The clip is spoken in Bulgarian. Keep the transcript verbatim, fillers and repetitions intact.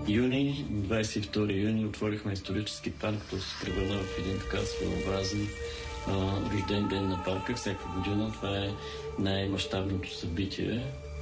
юни, двадесет и втори юни, отворихме исторически парк, то се превърна в един така своеобразен рожден ден на парка всяка година. Това е най-мащабното събитие